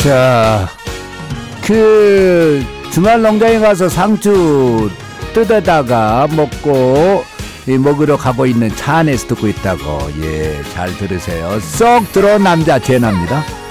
자, 주말 농장에 가서 상추 뜯어다가 먹으러 가고 있는 차 안에서 듣고 있다고. 예, 잘 들으세요. 쏙 들어온 남자 제나입니다.